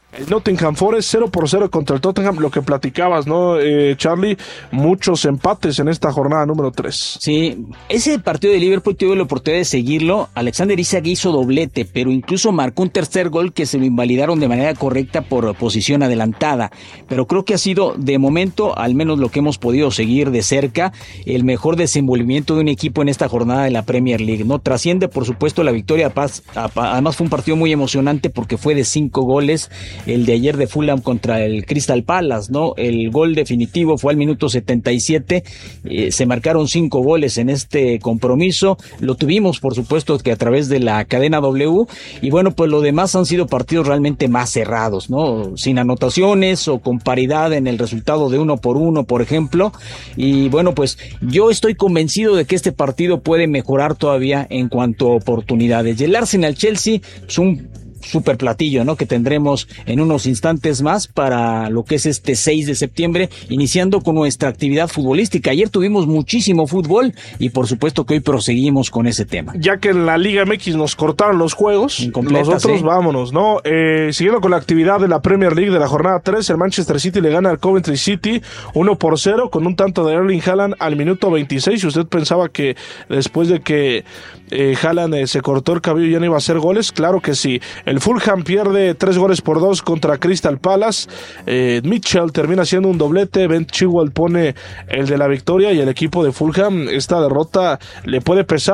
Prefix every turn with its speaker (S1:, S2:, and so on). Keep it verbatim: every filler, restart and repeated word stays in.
S1: El Nottingham Forest cero por cero contra el Tottenham, lo que platicabas, ¿no, eh, Charlie? Muchos empates en esta jornada número tres.
S2: Sí, ese partido de Liverpool tuve la oportunidad de seguirlo. Alexander Isak hizo doblete, pero incluso marcó un tercer gol que se lo invalidaron de manera correcta por posición adelantada. Pero creo que ha sido, de momento, al menos lo que hemos podido seguir de cerca, el mejor desenvolvimiento de un equipo en esta jornada de la Premier League, ¿no? Trasciende, por supuesto, la victoria. Además fue un partido muy emocionante porque fue de cinco goles. El de ayer de Fulham contra el Crystal Palace, ¿no? El gol definitivo fue al minuto setenta y siete, eh, se marcaron cinco goles en este compromiso, lo tuvimos por supuesto que a través de la cadena W, y bueno, pues lo demás han sido partidos realmente más cerrados, ¿no? Sin anotaciones o con paridad en el resultado de uno por uno, por ejemplo, y bueno, pues yo estoy convencido de que este partido puede mejorar todavía en cuanto a oportunidades. Y el Arsenal-Chelsea es un super platillo, ¿no? Que tendremos en unos instantes más para lo que es este seis de septiembre, iniciando con nuestra actividad futbolística. Ayer tuvimos muchísimo fútbol y por supuesto que hoy proseguimos con ese tema.
S1: Ya que en la Liga M X nos cortaron los juegos, nosotros
S2: ¿sí?
S1: vámonos, ¿no? Eh, siguiendo con la actividad de la Premier League de la jornada tres, el Manchester City le gana al Coventry City uno por cero con un tanto de Erling Haaland al minuto veintiséis. Si usted pensaba que después de que eh, Haaland eh, se cortó el cabello ya no iba a hacer goles, claro que sí. El Fulham pierde tres goles por dos contra Crystal Palace. Eh, Mitchell termina haciendo un doblete. Ben Chilwell pone el de la victoria y el equipo de Fulham, esta derrota le puede pesar.